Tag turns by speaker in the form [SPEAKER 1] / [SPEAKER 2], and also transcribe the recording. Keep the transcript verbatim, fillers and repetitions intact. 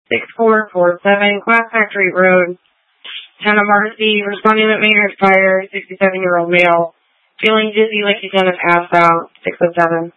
[SPEAKER 1] six four four seven, Class Factory Road, Town of Marcy, responding that Maynard Fire, sixty-seven-year-old male, feeling dizzy like he's done an ass out, six oh seven.